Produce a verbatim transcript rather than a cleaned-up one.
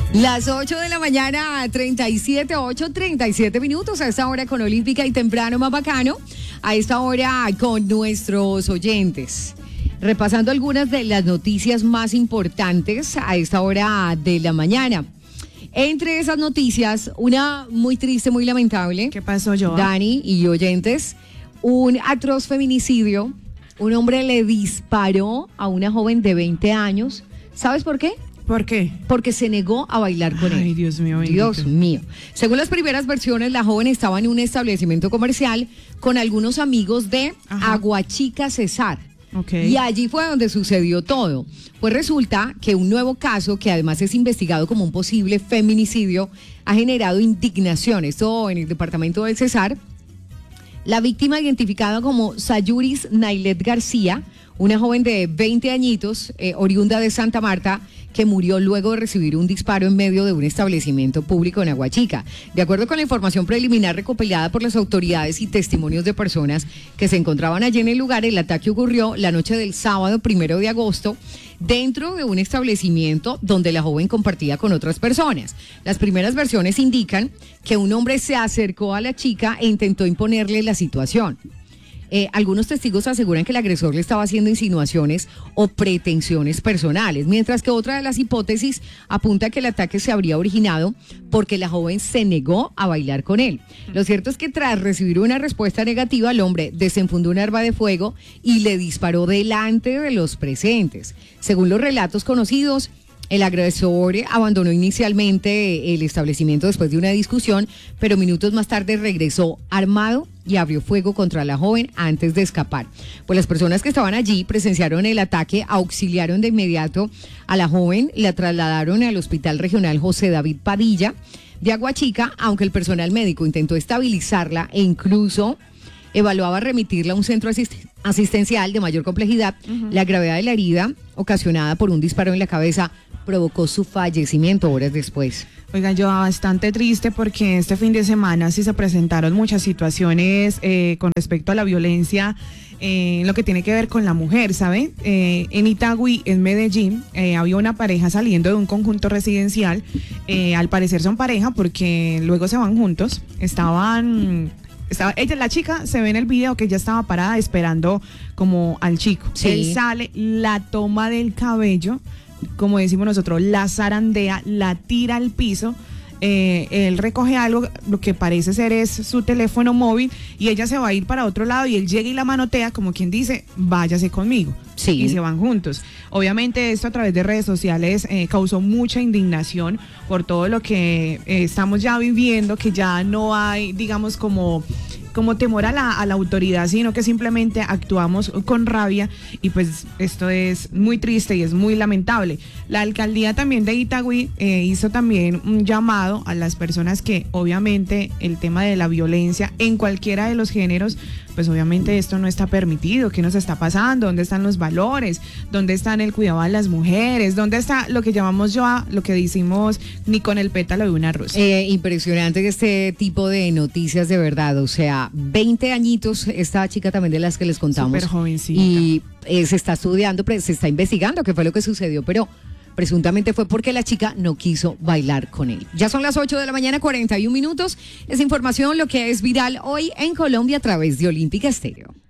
Las ocho de la mañana, treinta y siete, ocho, treinta y siete minutos. A esta hora con Olímpica y Temprano más bacano. A esta hora con nuestros oyentes. Repasando algunas de las noticias más importantes a esta hora de la mañana. Entre esas noticias, una muy triste, muy lamentable. ¿Qué pasó, Joa? Dani y oyentes, un atroz feminicidio. Un hombre le disparó a una joven de veinte años. ¿Sabes por qué? ¿Por qué? Porque se negó a bailar con él. Ay, Dios mío, bendito. Dios mío. Según las primeras versiones, la joven estaba en un establecimiento comercial con algunos amigos de Ajá. Aguachica Cesar. Okay. Y allí fue donde sucedió todo. Pues resulta que un nuevo caso, que además es investigado como un posible feminicidio, ha generado indignación. Esto en el departamento del Cesar. La víctima, identificada como Sayuris Nailet García, una joven de veinte añitos, eh, oriunda de Santa Marta, que murió luego de recibir un disparo en medio de un establecimiento público en Aguachica. De acuerdo con la información preliminar recopilada por las autoridades y testimonios de personas que se encontraban allí en el lugar, el ataque ocurrió la noche del sábado primero de agosto dentro de un establecimiento donde la joven compartía con otras personas. Las primeras versiones indican que un hombre se acercó a la chica e intentó imponerle la situación. Eh, algunos testigos aseguran que el agresor le estaba haciendo insinuaciones o pretensiones personales, mientras que otra de las hipótesis apunta a que el ataque se habría originado porque la joven se negó a bailar con él. Lo cierto es que tras recibir una respuesta negativa, el hombre desenfundó un arma de fuego y le disparó delante de los presentes. Según los relatos conocidos, el agresor abandonó inicialmente el establecimiento después de una discusión, pero minutos más tarde regresó armado y abrió fuego contra la joven antes de escapar. Pues las personas que estaban allí presenciaron el ataque, auxiliaron de inmediato a la joven, la trasladaron al Hospital Regional José David Padilla de Aguachica, aunque el personal médico intentó estabilizarla e incluso evaluaba remitirla a un centro asist- asistencial de mayor complejidad. Uh-huh. La gravedad de la herida, ocasionada por un disparo en la cabeza, provocó su fallecimiento horas después. Oigan, yo bastante triste porque este fin de semana sí se presentaron muchas situaciones eh, con respecto a la violencia en eh, lo que tiene que ver con la mujer, ¿sabe? Eh, en Itagüí, en Medellín, eh, había una pareja saliendo de un conjunto residencial. Eh, al parecer son pareja porque luego se van juntos. Estaban... Estaba, ella, la chica, se ve en el video que ella estaba parada esperando como al chico. Sí. Él sale, la toma del cabello, como decimos nosotros, la zarandea, la tira al piso. Eh, él recoge algo, lo que parece ser es su teléfono móvil, y ella se va a ir para otro lado y él llega y la manotea como quien dice, váyase conmigo. Sí. Y se van juntos. Obviamente esto a través de redes sociales eh, causó mucha indignación por todo lo que eh, estamos ya viviendo, que ya no hay, digamos, como... como temor a la, a la autoridad, sino que simplemente actuamos con rabia, y pues esto es muy triste y es muy lamentable. La alcaldía también de Itagüí eh, hizo también un llamado a las personas que obviamente el tema de la violencia en cualquiera de los géneros, pues obviamente esto no está permitido. ¿Qué nos está pasando? ¿Dónde están los valores? ¿Dónde están el cuidado a las mujeres? ¿Dónde está lo que llamamos yo a, lo que decimos, ni con el pétalo de una rosa? Eh, impresionante este tipo de noticias, de verdad. O sea, veinte añitos, esta chica también de las que les contamos. Súper jovencita. Y eh, se está estudiando, se está investigando qué fue lo que sucedió, pero presuntamente fue porque la chica no quiso bailar con él. Ya son las ocho de la mañana, cuarenta y un minutos. Es información lo que es viral hoy en Colombia a través de Olímpica Estéreo.